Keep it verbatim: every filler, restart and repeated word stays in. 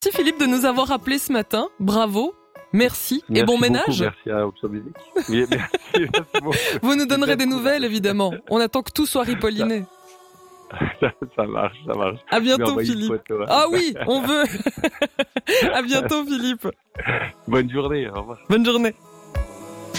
Merci Philippe de nous avoir appelés ce matin. Bravo. Merci, merci et bon beaucoup, ménage. Merci à Option Music. Oui, merci, merci beaucoup. Vous nous donnerez des nouvelles, évidemment. On attend que tout soit ripolliné. Ça, ça marche, ça marche. À bientôt, Mais Philippe. Photo, hein. Ah oui, on veut. À bientôt, Philippe. Bonne journée, au revoir. Bonne journée.